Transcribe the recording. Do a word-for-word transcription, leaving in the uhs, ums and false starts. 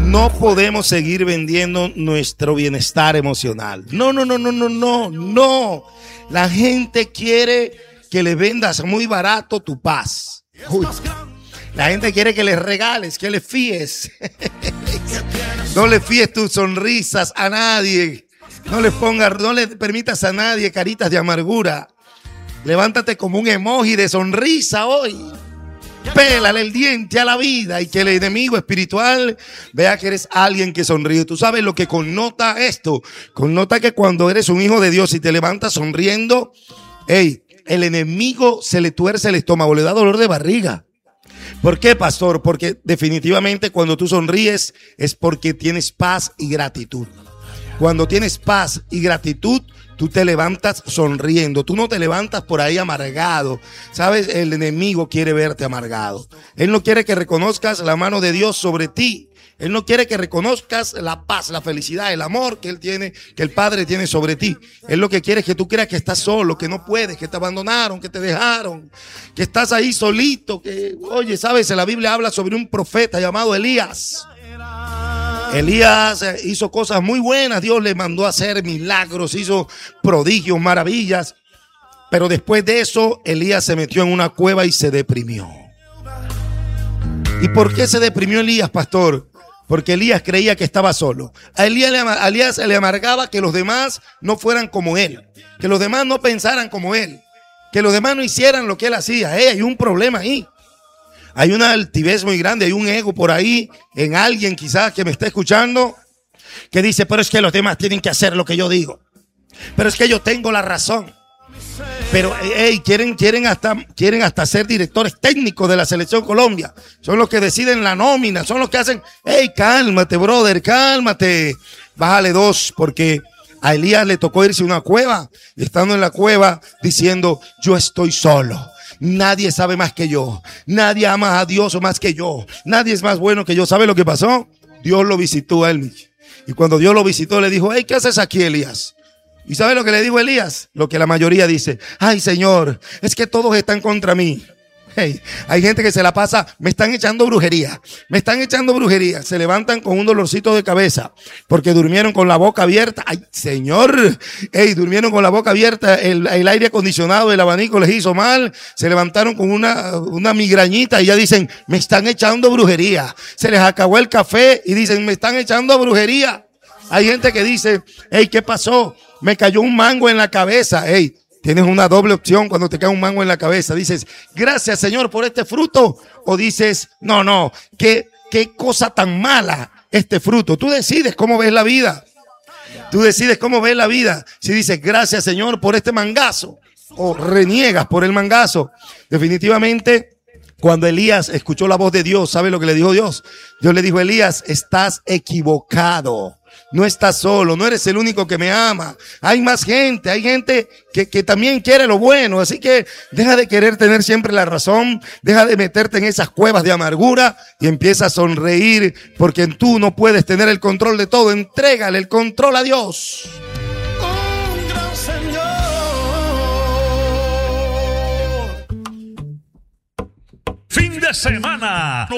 No podemos seguir vendiendo nuestro bienestar emocional. No, no, no, no, no, no, no. La gente quiere que le vendas muy barato tu paz. Uy. La gente quiere que le regales, que le fíes. No le fíes tus sonrisas a nadie. No le pongas, no le permitas a nadie caritas de amargura. Levántate como un emoji de sonrisa hoy. Pélale el diente a la vida y que el enemigo espiritual vea que eres alguien que sonríe. ¿Tú sabes lo que connota esto? Connota que cuando eres un hijo de Dios y te levantas sonriendo, hey, el enemigo se le tuerce el estómago, le da dolor de barriga. ¿Por qué, pastor? Porque definitivamente cuando tú sonríes es porque tienes paz y gratitud. Cuando tienes paz y gratitud, tú te levantas sonriendo. Tú no te levantas por ahí amargado. ¿Sabes? El enemigo quiere verte amargado. Él no quiere que reconozcas la mano de Dios sobre ti. Él no quiere que reconozcas la paz, la felicidad, el amor que Él tiene, que el Padre tiene sobre ti. Él lo que quiere es que tú creas que estás solo, que no puedes, que te abandonaron, que te dejaron, que estás ahí solito. Que, oye, ¿sabes? La Biblia habla sobre un profeta llamado Elías. Elías hizo cosas muy buenas, Dios le mandó a hacer milagros, hizo prodigios, maravillas, pero después de eso Elías se metió en una cueva y se deprimió. ¿Y por qué se deprimió Elías, pastor? Porque Elías creía que estaba solo. A Elías, a Elías le amargaba que los demás no fueran como él, que los demás no pensaran como él, que los demás no hicieran lo que él hacía. Hey, hay un problema ahí. Hay una altivez muy grande, hay un ego por ahí en alguien quizás que me está escuchando que dice, pero es que los demás tienen que hacer lo que yo digo. Pero es que yo tengo la razón. Pero hey, quieren, quieren, hasta, quieren hasta ser directores técnicos de la Selección Colombia. Son los que deciden la nómina, son los que hacen, hey, cálmate, brother, cálmate. Bájale dos, porque a Elías le tocó irse a una cueva y estando en la cueva diciendo, yo estoy solo. Nadie sabe más que yo. Nadie ama a Dios más que yo. Nadie es más bueno que yo. ¿Sabe lo que pasó? Dios lo visitó a él. Y cuando Dios lo visitó, le dijo, hey, ¿qué haces aquí, Elías? ¿Y sabe lo que le dijo Elías? Lo que la mayoría dice. Ay, Señor, es que todos están contra mí. Hey, hay gente que se la pasa, me están echando brujería, me están echando brujería, se levantan con un dolorcito de cabeza porque durmieron con la boca abierta. Ay, Señor, hey, durmieron con la boca abierta, el, el aire acondicionado, el abanico les hizo mal, se levantaron con una, una migrañita y ya dicen, me están echando brujería. Se les acabó el café y dicen, me están echando brujería. Hay gente que dice, hey, ¿qué pasó? Me cayó un mango en la cabeza. Hey, tienes una doble opción cuando te cae un mango en la cabeza. Dices, gracias, Señor, por este fruto. O dices, no, no, qué, qué cosa tan mala este fruto. Tú decides cómo ves la vida. Tú decides cómo ves la vida. Si dices, gracias, Señor, por este mangazo. O reniegas por el mangazo. Definitivamente, cuando Elías escuchó la voz de Dios, ¿sabe lo que le dijo Dios? Dios le dijo, Elías, estás equivocado. No estás solo, no eres el único que me ama. Hay más gente, hay gente que, que también quiere lo bueno. Así que deja de querer tener siempre la razón. Deja de meterte en esas cuevas de amargura y empieza a sonreír porque tú no puedes tener el control de todo. Entrégale el control a Dios. Un gran Señor. Fin de semana.